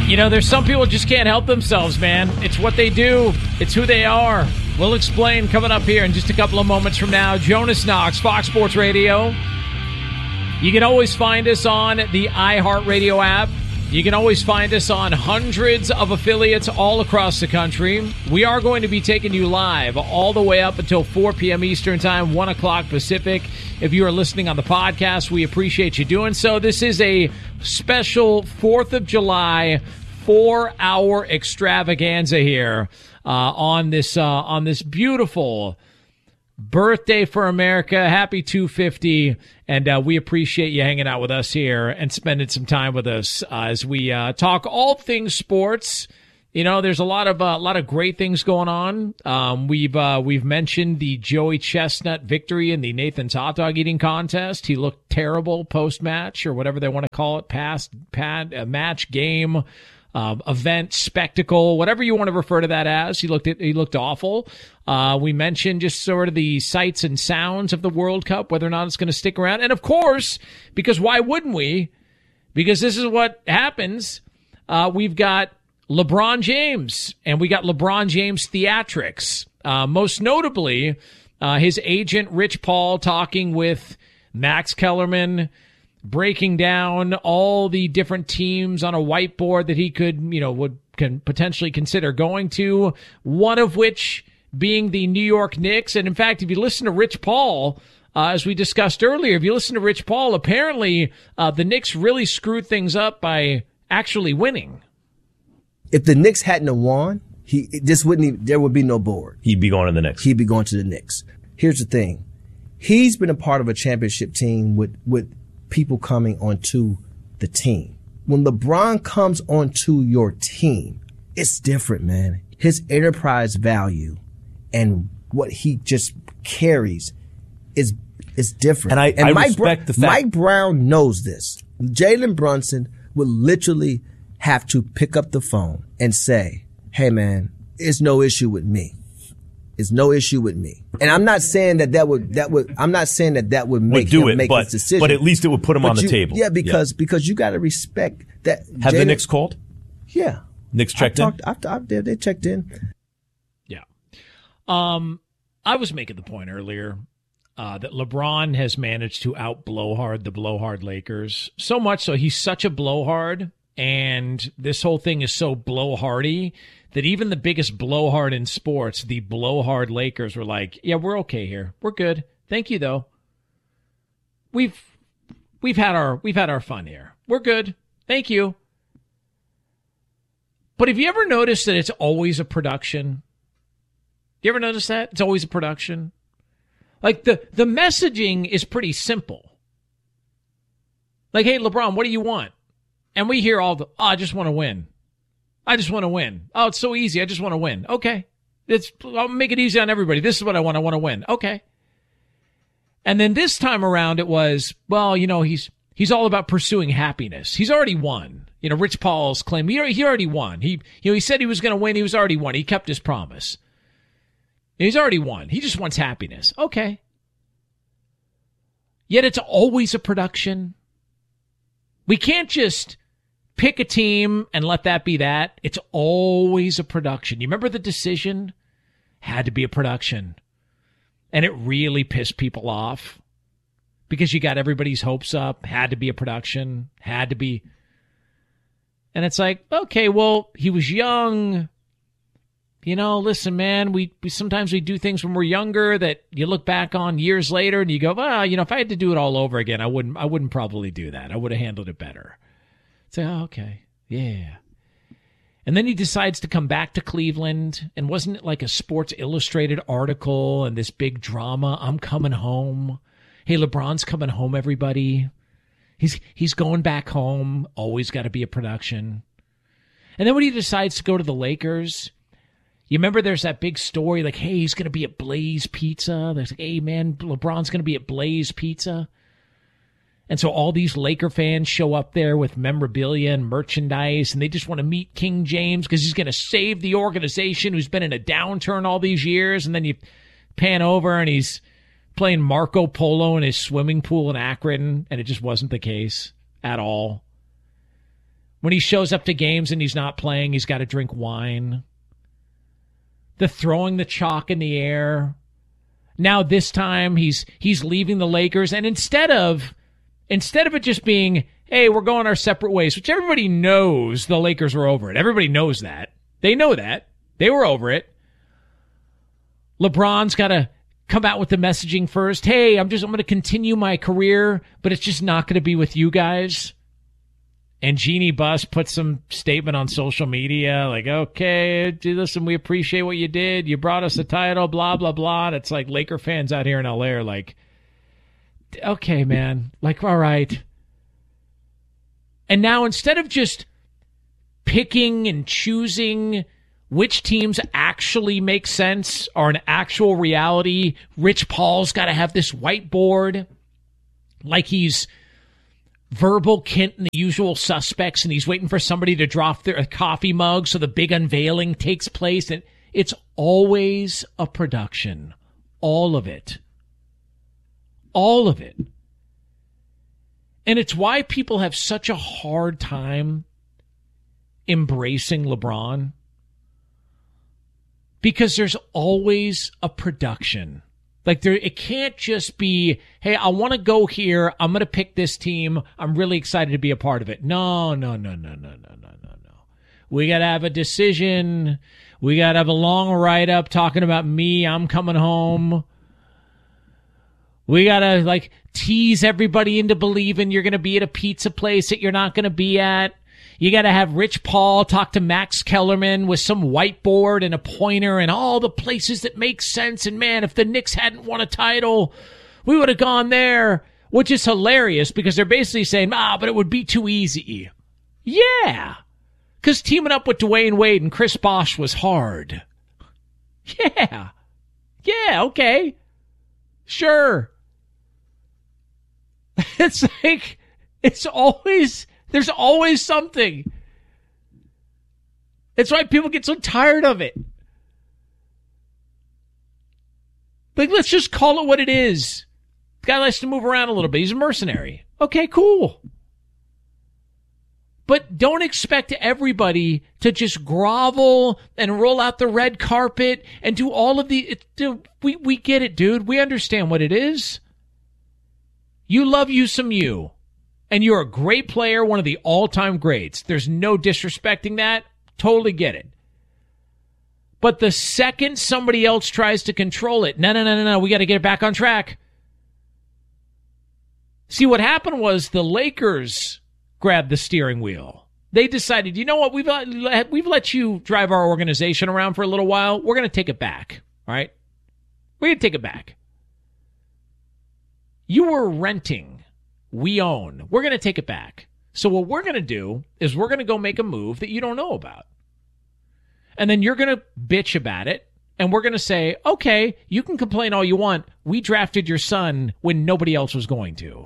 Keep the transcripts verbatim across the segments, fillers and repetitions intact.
You know, there's some people just can't help themselves, man. It's what they do. It's who they are. We'll explain coming up here in just a couple of moments from now. Jonas Knox, Fox Sports Radio. You can always find us on the iHeartRadio app. You can always find us on hundreds of affiliates all across the country. We are going to be taking you live all the way up until four p.m. Eastern Time, one o'clock Pacific. If you are listening on the podcast, we appreciate you doing so. This is a special fourth of July four-hour extravaganza here uh, on this uh, on this beautiful birthday for America. Happy two fifty, and uh, we appreciate you hanging out with us here and spending some time with us uh, as we uh, talk all things sports. You know, there's a lot of a uh, lot of great things going on. Um, we've uh, we've mentioned the Joey Chestnut victory in the Nathan's hot dog eating contest. He looked terrible post match or whatever they want to call it, past pad uh, match game. Uh, event, spectacle, whatever you want to refer to that as. He looked at, he looked awful. Uh, we mentioned just sort of the sights and sounds of the World Cup, whether or not it's going to stick around. And of course, because why wouldn't we? Because this is what happens. Uh, we've got LeBron James, and we got LeBron James theatrics. Uh, most notably, uh, his agent, Rich Paul, talking with Max Kellerman, breaking down all the different teams on a whiteboard that he could, you know, would can potentially consider going to, one of which being the New York Knicks. And in fact, if you listen to Rich Paul, uh, as we discussed earlier, if you listen to Rich Paul, apparently uh, the Knicks really screwed things up by actually winning. If the Knicks hadn't have won, he this wouldn't even, there would be no board. He'd be going to the Knicks. He'd be going to the Knicks. Here's the thing. He's been a part of a championship team with, with people coming onto the team. When LeBron comes onto your team, it's different, man. His enterprise value and what he just carries is is different. And I, and I Mike respect Br- the fact. Mike Brown knows this. Jalen Brunson would literally have to pick up the phone and say, hey, man, it's no issue with me. It's no issue with me. And I'm not saying that that would, that would, I'm not saying that that would make would do him it, make but, his decision. But at least it would put him But on the you, table. Yeah, because, yeah. because you got to respect that. Have Jalen, the Knicks called? Yeah. Knicks checked I in? talked, I, I, they, they checked in. Yeah. Um, I was making the point earlier uh, that LeBron has managed to out blowhard the blowhard Lakers. So much so he's such a blowhard, and this whole thing is so blowhardy that even the biggest blowhard in sports, the blowhard Lakers, were like, yeah, we're okay here. We're good. Thank you, though. We've we've had our we've had our fun here. We're good. Thank you. But have you ever noticed that it's always a production? You ever notice that? It's always a production. Like, the, the messaging is pretty simple. Like, hey, LeBron, what do you want? And we hear all the, oh, I just want to win. I just want to win. Oh, it's so easy. I just want to win. Okay. It's, I'll make it easy on everybody. This is what I want. I want to win. Okay. And then this time around it was, well, you know, he's he's all about pursuing happiness. He's already won. You know, Rich Paul's claim, he, he already won. He, you know, he said he was going to win. He was already won. He kept his promise. He's already won. He just wants happiness. Okay. Yet it's always a production. We can't just pick a team and let that be that. It's always a production. You remember The Decision? Had to be a production. And it really pissed people off because you got everybody's hopes up. Had to be a production. Had to be. And it's like, okay, well, he was young. You know, listen, man, we, we sometimes we do things when we're younger that you look back on years later and you go, well, you know, if I had to do it all over again, I wouldn't I wouldn't probably do that. I would have handled it better. Say, oh, okay, yeah. And then he decides to come back to Cleveland, and wasn't it like a Sports Illustrated article and this big drama? I'm coming home. Hey, LeBron's coming home, everybody. He's he's going back home. Always got to be a production. And then when he decides to go to the Lakers, you remember there's that big story like, hey, he's going to be at Blaze Pizza. There's like, hey, man, LeBron's going to be at Blaze Pizza. And so all these Laker fans show up there with memorabilia and merchandise, and they just want to meet King James because he's going to save the organization who's been in a downturn all these years. And then you pan over and he's playing Marco Polo in his swimming pool in Akron, and it just wasn't the case at all. When he shows up to games and he's not playing, he's got to drink wine. The throwing the chalk in the air. Now this time he's he's leaving the Lakers, and instead of instead of it just being, hey, we're going our separate ways, which everybody knows the Lakers were over it. Everybody knows that. They know that. They were over it. LeBron's got to come out with the messaging first. Hey, I'm just I'm going to continue my career, but it's just not going to be with you guys. And Jeannie Buss put some statement on social media like, okay, listen, we appreciate what you did. You brought us a title, blah, blah, blah. And it's like Laker fans out here in L A are like, okay, man, like, all right. And now instead of just picking and choosing which teams actually make sense or an actual reality, Rich Paul's got to have this whiteboard like he's Verbal Kint and the Usual Suspects, and he's waiting for somebody to drop their coffee mug so the big unveiling takes place. And it's always a production. All of it. All of it. And it's why people have such a hard time embracing LeBron. Because there's always a production. Like, there, it can't just be, hey, I want to go here. I'm going to pick this team. I'm really excited to be a part of it. No, no, no, no, no, no, no, no, no. We got to have a decision. We got to have a long write-up talking about me. I'm coming home. We got to, like, tease everybody into believing you're going to be at a pizza place that you're not going to be at. You got to have Rich Paul talk to Max Kellerman with some whiteboard and a pointer and all the places that make sense. And man, if the Knicks hadn't won a title, we would have gone there, which is hilarious because they're basically saying, ah, but it would be too easy. Yeah, because teaming up with Dwayne Wade and Chris Bosh was hard. Yeah, yeah, okay, sure. It's like, it's always... There's always something. That's why people get so tired of it. Like, let's just call it what it is. The guy likes to move around a little bit. He's a mercenary. Okay, cool. But don't expect everybody to just grovel and roll out the red carpet and do all of the... It, dude, we, we get it, dude. We understand what it is. You love you some you. And you're a great player, one of the all-time greats. There's no disrespecting that. Totally get it. But the second somebody else tries to control it, no, no, no, no, no, we got to get it back on track. See, what happened was the Lakers grabbed the steering wheel. They decided, you know what, we've let, we've let you drive our organization around for a little while. We're going to take it back, all right? We're going to take it back. You were renting. We own. We're going to take it back. So what we're going to do is we're going to go make a move that you don't know about. And then you're going to bitch about it. And we're going to say, okay, you can complain all you want. We drafted your son when nobody else was going to.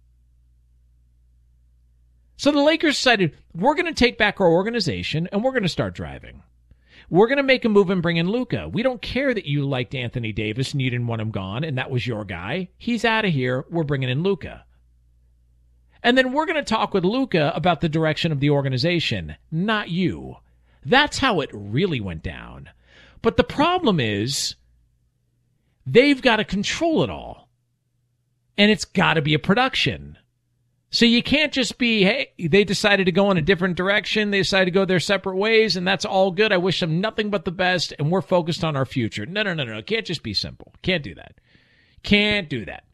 So the Lakers decided, we're going to take back our organization and we're going to start driving. We're going to make a move and bring in Luka. We don't care that you liked Anthony Davis and you didn't want him gone and that was your guy. He's out of here. We're bringing in Luka. And then we're going to talk with Luka about the direction of the organization, not you. That's how it really went down. But the problem is they've got to control it all. And it's got to be a production. So you can't just be, hey, they decided to go in a different direction. They decided to go their separate ways, and that's all good. I wish them nothing but the best, and we're focused on our future. No, no, no, no. It can't just be simple. Can't do that. Can't do that.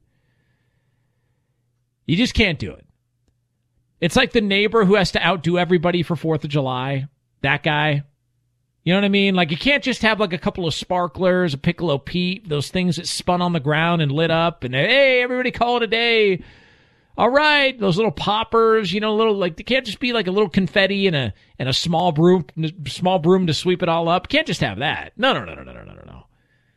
You just can't do it. It's like the neighbor who has to outdo everybody for fourth of July. That guy. You know what I mean? Like, you can't just have like a couple of sparklers, a Piccolo Pete, those things that spun on the ground and lit up, and hey, everybody call it a day. All right, those little poppers, you know, little like they can't just be like a little confetti and a and a small broom, small broom to sweep it all up. Can't just have that. No, no, no, no, no, no, no, no.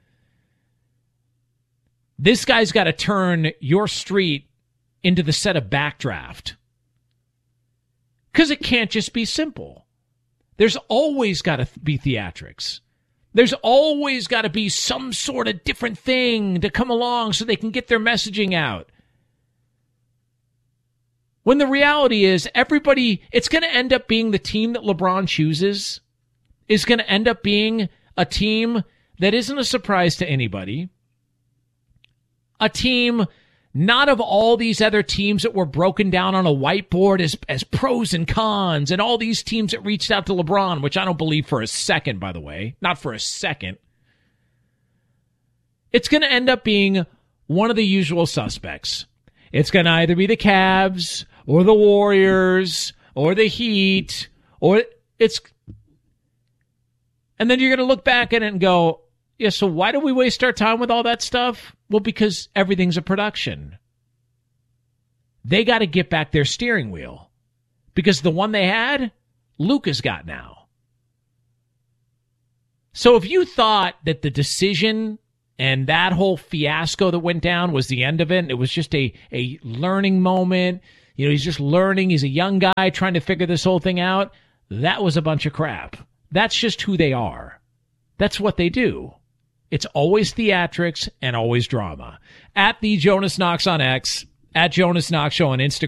This guy's got to turn your street into the set of Backdraft. Because it can't just be simple. There's always got to be theatrics. There's always got to be some sort of different thing to come along so they can get their messaging out. When the reality is everybody, it's going to end up being the team that LeBron chooses is going to end up being a team that isn't a surprise to anybody. A team not of all these other teams that were broken down on a whiteboard as, as pros and cons and all these teams that reached out to LeBron, which I don't believe for a second, by the way. Not for a second. It's going to end up being one of the usual suspects. It's going to either be the Cavs or the Warriors or the Heat or it's... And then you're going to look back at it and go, yeah, so why do we waste our time with all that stuff? Well, because everything's a production. They got to get back their steering wheel because the one they had, Luka's got now. So if you thought that the decision and that whole fiasco that went down was the end of it, and it was just a, a learning moment, you know, he's just learning, he's a young guy trying to figure this whole thing out, that was a bunch of crap. That's just who they are. That's what they do. It's always theatrics and always drama. At the Jonas Knox on X, at Jonas Knox Show on Instagram.